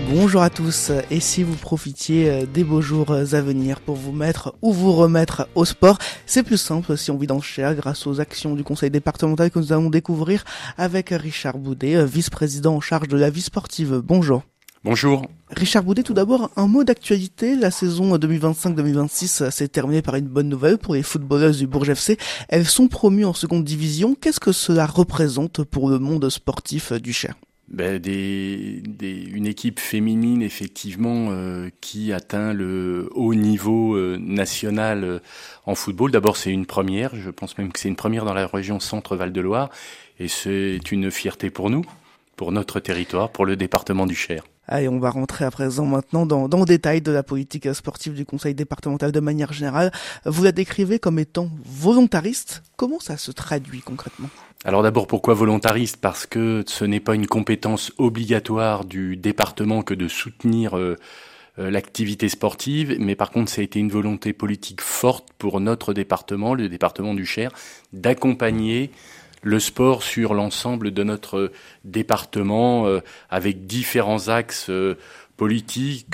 Bonjour à tous, et si vous profitiez des beaux jours à venir pour vous mettre ou vous remettre au sport, c'est plus simple si on vit dans le Cher grâce aux actions du conseil départemental que nous allons découvrir avec Richard Boudet, vice-président en charge de la vie sportive. Bonjour. Bonjour. Richard Boudet, tout d'abord, un mot d'actualité. La saison 2025-2026 s'est terminée par une bonne nouvelle pour les footballeuses du Bourges FC. Elles sont promues en seconde division. Qu'est-ce que cela représente pour le monde sportif du Cher ? Une équipe féminine effectivement qui atteint le haut niveau national en football. D'abord c'est une première, je pense même que c'est une première dans la région Centre-Val de Loire et c'est une fierté pour nous, pour notre territoire, pour le département du Cher. Allez, on va rentrer à présent maintenant dans le détail de la politique sportive du conseil départemental de manière générale. Vous la décrivez comme étant volontariste. Comment ça se traduit concrètement ? Alors d'abord, pourquoi volontariste ? Parce que ce n'est pas une compétence obligatoire du département que de soutenir l'activité sportive, mais par contre ça a été une volonté politique forte pour notre département, le département du Cher, d'accompagner le sport sur l'ensemble de notre département avec différents axes politiques,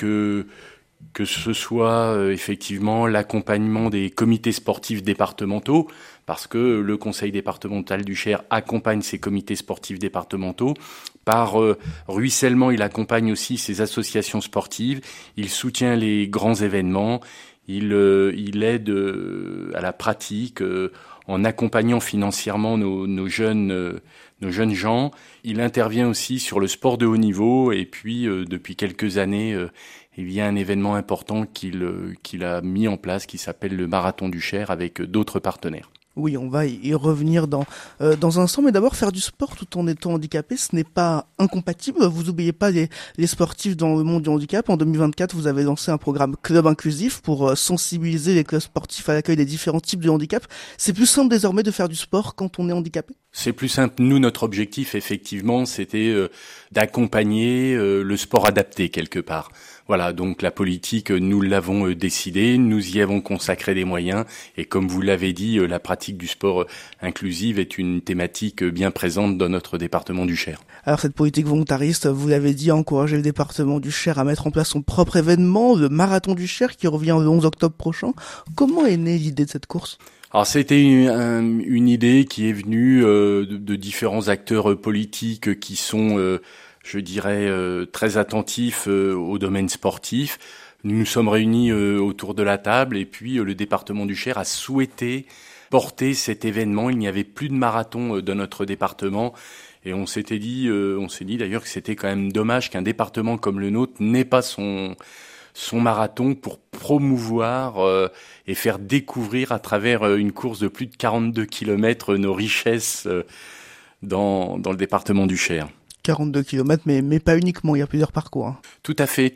que ce soit effectivement l'accompagnement des comités sportifs départementaux, parce que le conseil départemental du Cher accompagne ces comités sportifs départementaux. Par ruissellement, il accompagne aussi ces associations sportives, il soutient les grands événements, il aide à la pratique en accompagnant financièrement nos jeunes gens. Il intervient aussi sur le sport de haut niveau et puis depuis quelques années, il y a un événement important qu'il a mis en place qui s'appelle le Marathon du Cher avec d'autres partenaires. Oui, on va y revenir dans un instant, mais d'abord faire du sport tout en étant handicapé, ce n'est pas incompatible. Vous n'oubliez pas les sportifs dans le monde du handicap. En 2024, vous avez lancé un programme Club Inclusif pour sensibiliser les clubs sportifs à l'accueil des différents types de handicap. C'est plus simple désormais de faire du sport quand on est handicapé ? C'est plus simple. Nous, notre objectif, effectivement, c'était d'accompagner le sport adapté quelque part. Voilà, donc la politique, nous l'avons décidé, nous y avons consacré des moyens, et comme vous l'avez dit, la pratique du sport inclusive est une thématique bien présente dans notre département du Cher. Alors cette politique volontariste, vous l'avez dit, a encouragé le département du Cher à mettre en place son propre événement, le Marathon du Cher, qui revient le 11 octobre prochain. Comment est née l'idée de cette course ? Alors c'était une idée qui est venue de différents acteurs politiques qui sont je dirais très attentifs au domaine sportif. Nous nous sommes réunis autour de la table et puis le département du Cher a souhaité porter cet événement. Il n'y avait plus de marathon dans notre département et on s'est dit d'ailleurs que c'était quand même dommage qu'un département comme le nôtre n'ait pas son marathon pour promouvoir et faire découvrir à travers une course de plus de 42 kilomètres nos richesses dans le département du Cher. 42 kilomètres, mais pas uniquement, il y a plusieurs parcours. Hein. Tout à fait.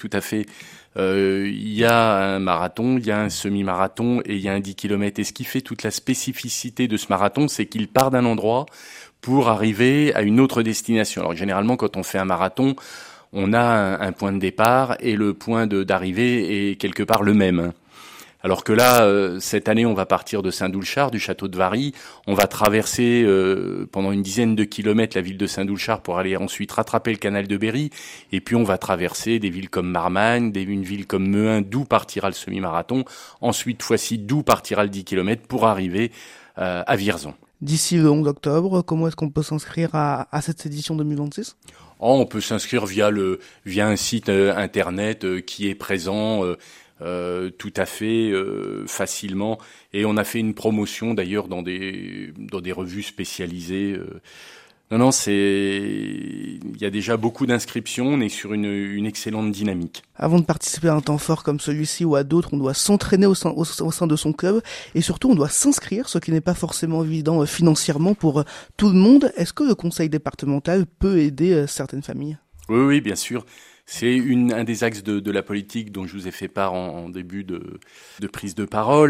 Il y a un marathon, il y a un semi-marathon et il y a un 10 kilomètres. Et ce qui fait toute la spécificité de ce marathon, c'est qu'il part d'un endroit pour arriver à une autre destination. Alors généralement, quand on fait un marathon, on a un point de départ et le point d'arrivée est quelque part le même. Alors que là, cette année, on va partir de Saint-Doulchard, du château de Vary. On va traverser pendant une dizaine de kilomètres la ville de Saint-Doulchard pour aller ensuite rattraper le canal de Berry. Et puis on va traverser des villes comme Marmagne, une ville comme Mehun, d'où partira le semi-marathon. Ensuite, d'où partira le 10 kilomètres pour arriver à Vierzon. D'ici le 11 octobre, comment est-ce qu'on peut s'inscrire à cette édition 2026 ? On peut s'inscrire via un site internet qui est présent tout à fait facilement, et on a fait une promotion d'ailleurs dans des revues spécialisées. Non, il y a déjà beaucoup d'inscriptions, on est sur une excellente dynamique. Avant de participer à un temps fort comme celui-ci ou à d'autres, on doit s'entraîner au sein de son club et surtout on doit s'inscrire, ce qui n'est pas forcément évident financièrement pour tout le monde. Est-ce que le conseil départemental peut aider certaines familles ? Oui, bien sûr. C'est un des axes de la politique dont je vous ai fait part en début de prise de parole.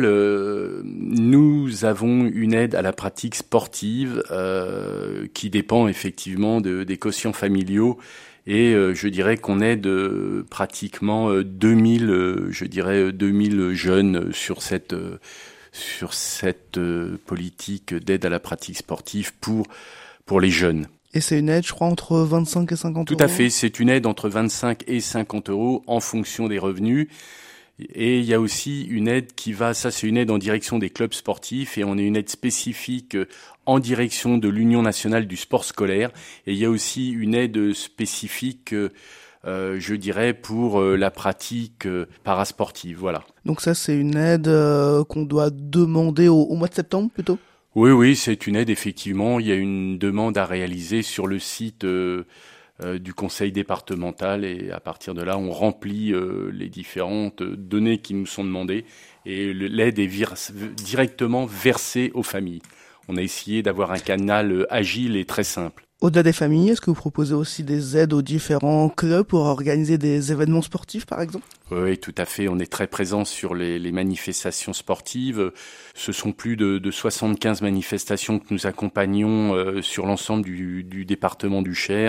Nous avons une aide à la pratique sportive qui dépend effectivement des quotients familiaux, et je dirais qu'on aide pratiquement 2000 jeunes sur cette politique d'aide à la pratique sportive pour les jeunes. Et c'est une aide, je crois, entre 25 et 50 euros. Tout à fait, c'est une aide entre 25 et 50 euros en fonction des revenus. Et il y a aussi une aide c'est une aide en direction des clubs sportifs et on a une aide spécifique en direction de l'Union nationale du sport scolaire. Et il y a aussi une aide spécifique, je dirais, pour la pratique parasportive. Voilà. Donc ça, c'est une aide qu'on doit demander au mois de septembre plutôt ? Oui, c'est une aide, effectivement. Il y a une demande à réaliser sur le site du conseil départemental et à partir de là, on remplit les différentes données qui nous sont demandées et l'aide est directement versée aux familles. On a essayé d'avoir un canal agile et très simple. Au-delà des familles, est-ce que vous proposez aussi des aides aux différents clubs pour organiser des événements sportifs, par exemple ? Oui, tout à fait. On est très présent sur les manifestations sportives. Ce sont plus de 75 manifestations que nous accompagnons sur l'ensemble du département du Cher.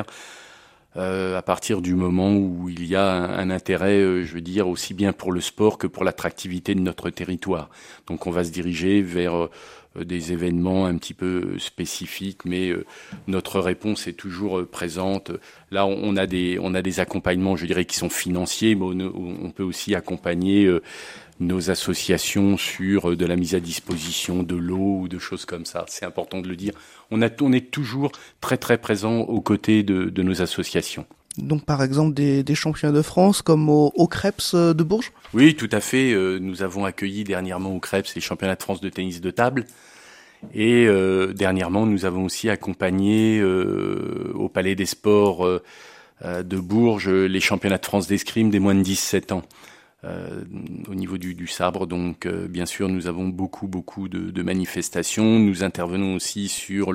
À partir du moment où il y a un intérêt, je veux dire, aussi bien pour le sport que pour l'attractivité de notre territoire. Donc on va se diriger vers des événements un petit peu spécifiques, mais notre réponse est toujours présente. Là, on a des accompagnements, je dirais, qui sont financiers, mais on peut aussi accompagner nos associations sur de la mise à disposition de l'eau ou de choses comme ça. C'est important de le dire. On est toujours très très présent aux côtés de nos associations. Donc par exemple des championnats de France comme au Crêpes de Bourges ? Oui, tout à fait. Nous avons accueilli dernièrement au Crêpes les championnats de France de tennis de table. Et dernièrement, nous avons aussi accompagné au Palais des Sports de Bourges les championnats de France d'escrime des moins de 17 ans. Au niveau du sabre, donc bien sûr nous avons beaucoup de manifestations. Nous intervenons aussi sur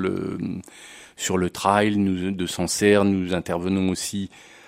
le trail de Sancerre. Nous intervenons aussi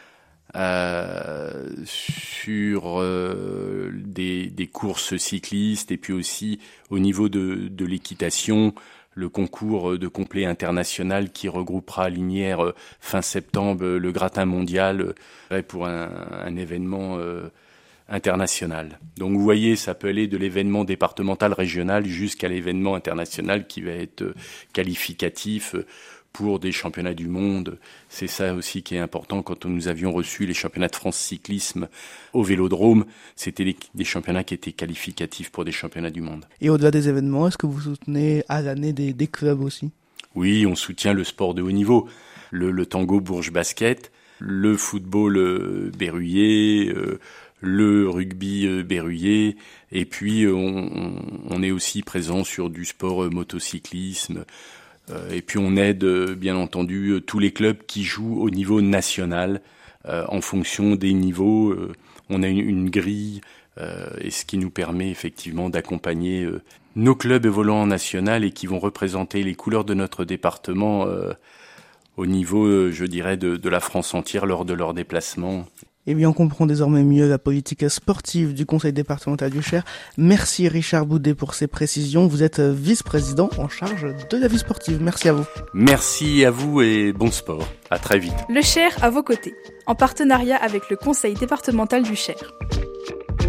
sur des courses cyclistes et puis aussi au niveau de l'équitation, le concours de complet international qui regroupera à Lignières fin septembre le gratin mondial pour un événement international. Donc vous voyez, ça peut aller de l'événement départemental, régional jusqu'à l'événement international qui va être qualificatif pour des championnats du monde. C'est ça aussi qui est important. Quand nous avions reçu les championnats de France cyclisme au Vélodrome, c'était des championnats qui étaient qualificatifs pour des championnats du monde. Et au-delà des événements, est-ce que vous soutenez à l'année des clubs aussi ? Oui, on soutient le sport de haut niveau. Le tango Bourges Basket, le football Berruyer, le rugby Berruyer, et puis on est aussi présent sur du sport motocyclisme, et puis on aide bien entendu tous les clubs qui jouent au niveau national en fonction des niveaux. On a une grille, et ce qui nous permet effectivement d'accompagner nos clubs évoluant en national et qui vont représenter les couleurs de notre département au niveau, je dirais, de la France entière lors de leurs déplacements. Eh bien, on comprend désormais mieux la politique sportive du Conseil départemental du Cher. Merci Richard Boudet pour ces précisions. Vous êtes vice-président en charge de la vie sportive. Merci à vous. Merci à vous et bon sport. À très vite. Le Cher à vos côtés, en partenariat avec le Conseil départemental du Cher.